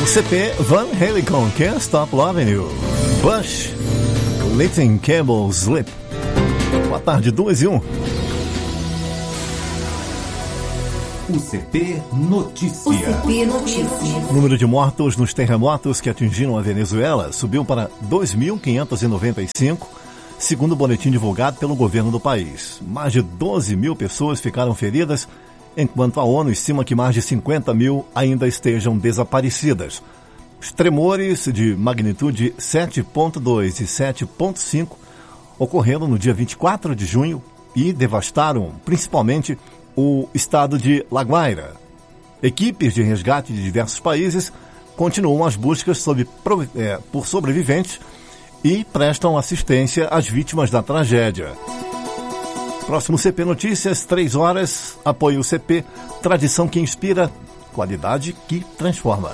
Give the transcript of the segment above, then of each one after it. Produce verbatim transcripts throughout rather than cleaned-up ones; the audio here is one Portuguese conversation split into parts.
O C P Van Halen com Can't Stop Loving You. Bush, Letting Cable Slip. Boa tarde, duas e um. O C P Notícia. O C P Notícia. O número de mortos nos terremotos que atingiram a Venezuela subiu para dois mil quinhentos e noventa e cinco, segundo o boletim divulgado pelo governo do país. Mais de doze mil pessoas ficaram feridas, enquanto a ONU estima que mais de cinquenta mil ainda estejam desaparecidas. Os tremores de magnitude sete vírgula dois e sete vírgula cinco ocorreram no dia vinte e quatro de junho e devastaram principalmente o estado de La Guaira. Equipes de resgate de diversos países continuam as buscas sobre, é, por sobreviventes e prestam assistência às vítimas da tragédia. Próximo C P Notícias, três horas, apoio o C P, tradição que inspira, qualidade que transforma.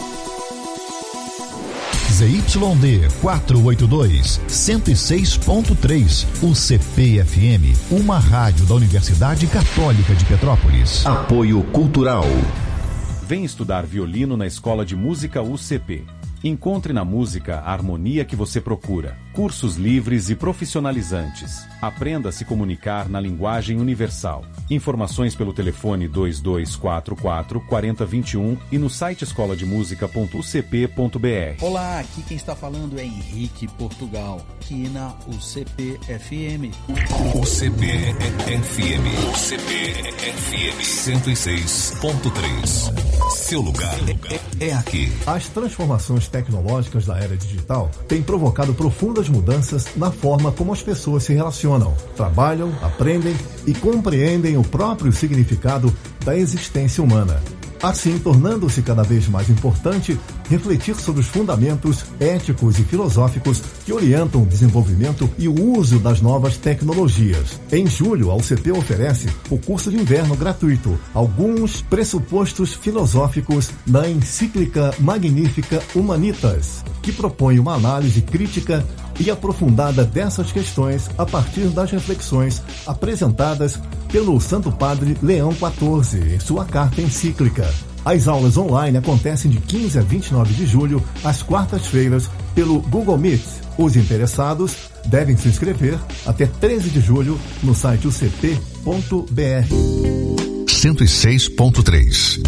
Z Y D quatrocentos e oitenta e dois, cento e seis ponto três, o C P F M, uma rádio da Universidade Católica de Petrópolis. Apoio Cultural. Vem estudar violino na Escola de Música U C P. Encontre na música a harmonia que você procura. Cursos livres e profissionalizantes. Aprenda a se comunicar na linguagem universal. Informações pelo telefone dois dois quatro quatro, quatro zero dois um e no site escola de música ponto u c p ponto b r. Olá, aqui quem está falando é Henrique Portugal, aqui na U C P F M. U C P F M. U C P F M cento e seis ponto três. Seu lugar é, é aqui. As transformações tecnológicas da era digital têm provocado profundas mudanças na forma como as pessoas se relacionam, trabalham, aprendem e compreendem o próprio significado da existência humana. Assim, tornando-se cada vez mais importante refletir sobre os fundamentos éticos e filosóficos que orientam o desenvolvimento e o uso das novas tecnologias. Em julho, a U C P oferece o curso de inverno gratuito, alguns pressupostos filosóficos na encíclica Magnificat Humanitas, que propõe uma análise crítica e aprofundada dessas questões a partir das reflexões apresentadas pelo Santo Padre Leão quatorze em sua carta encíclica. As aulas online acontecem de quinze a vinte e nove de julho, às quartas-feiras, pelo Google Meet. Os interessados devem se inscrever até treze de julho no site u c p ponto b r. cento e seis ponto três.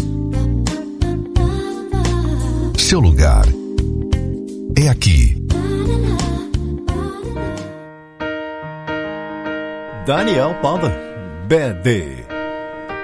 Seu lugar é aqui. Daniel Paulo, B D.